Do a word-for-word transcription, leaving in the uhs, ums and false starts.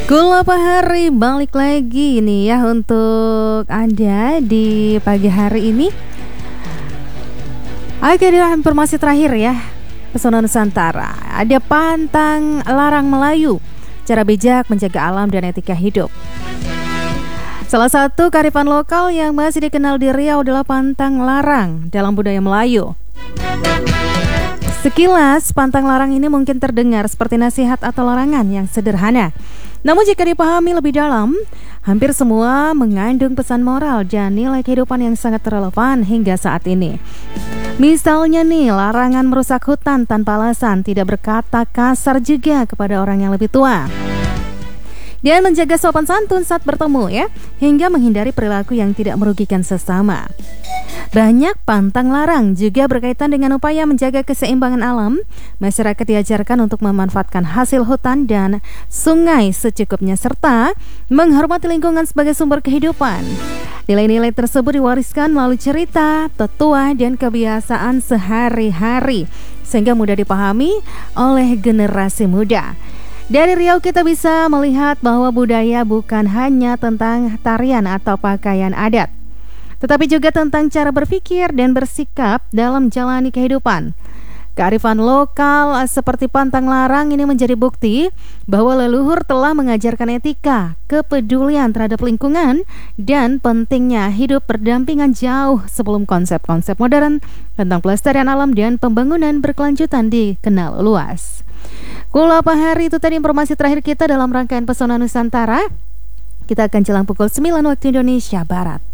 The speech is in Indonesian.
Gula Pahari balik lagi nih ya untuk Anda di pagi hari ini. Oke, di informasi terakhir ya, Pesona Nusantara. Ada pantang larang Melayu, cara bijak menjaga alam dan etika hidup. Salah satu kearifan lokal yang masih dikenal di Riau adalah pantang larang dalam budaya Melayu. Sekilas, pantang larang ini mungkin terdengar seperti nasihat atau larangan yang sederhana. Namun jika dipahami lebih dalam, hampir semua mengandung pesan moral dan nilai kehidupan yang sangat relevan hingga saat ini. Misalnya nih, larangan merusak hutan tanpa alasan, tidak berkata kasar juga kepada orang yang lebih tua, dan menjaga sopan santun saat bertemu ya, hingga menghindari perilaku yang tidak merugikan sesama. Banyak pantang larang juga berkaitan dengan upaya menjaga keseimbangan alam. Masyarakat diajarkan untuk memanfaatkan hasil hutan dan sungai secukupnya serta menghormati lingkungan sebagai sumber kehidupan. Nilai-nilai tersebut diwariskan melalui cerita, tetua, dan kebiasaan sehari-hari sehingga mudah dipahami oleh generasi muda. Dari Riau kita bisa melihat bahwa budaya bukan hanya tentang tarian atau pakaian adat, tetapi juga tentang cara berpikir dan bersikap dalam menjalani kehidupan. Kearifan lokal seperti pantang larang ini menjadi bukti bahwa leluhur telah mengajarkan etika, kepedulian terhadap lingkungan, dan pentingnya hidup berdampingan jauh sebelum konsep-konsep modern tentang pelestarian alam dan pembangunan berkelanjutan dikenal luas. Gula Pahari, itu tadi informasi terakhir kita dalam rangkaian Pesona Nusantara. Kita akan jelang pukul sembilan waktu Indonesia Barat.